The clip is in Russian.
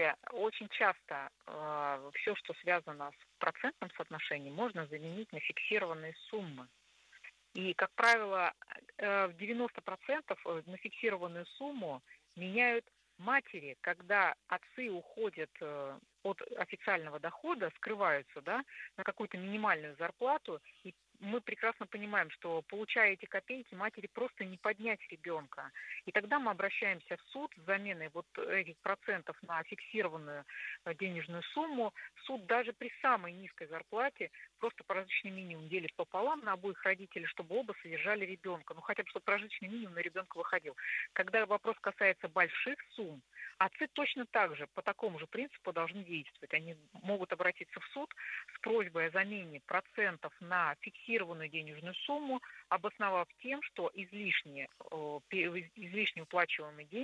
смотрите, очень часто все, что связано с процентным соотношением, можно заменить на фиксированные суммы. И, как правило, в 90% на фиксированную сумму меняют матери, когда отцы уходят от официального дохода, скрываются, да, на какую-то минимальную зарплату, и мы прекрасно понимаем, что, получая эти копейки, матери просто не поднять ребенка. И тогда мы обращаемся в суд с заменой вот этих процентов на фиксированную денежную сумму. Суд даже при самой низкой зарплате просто прожиточный минимум делит пополам на обоих родителей, чтобы оба содержали ребенка. Ну, хотя бы, чтобы прожиточный минимум на ребенка выходил. Когда вопрос касается больших сумм, отцы точно так же, по такому же принципу должны действовать. Они могут обратиться в суд с просьбой о замене процентов на фиксированную денежную сумму, обосновав тем, что излишне уплачиваемые деньги